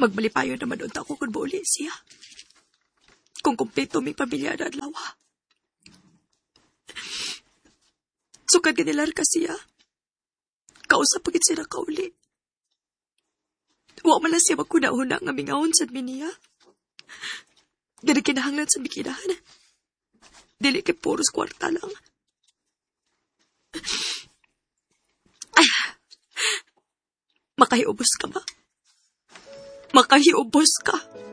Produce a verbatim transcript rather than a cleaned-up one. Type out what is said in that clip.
Magmalipayo naman unta ko kung buuli siya. Kung kumpleto may pamilya na adlawa. Sukad ganilar ka siya. Kausap pagit siya na kauli. Wa mala siya magkuna-una nga mingawon sa miniya. Dili kinahanglan sa bikinahan. Dili kay puros kwarta lang. Ay, makahiubos ka ba? Makahiubos ka?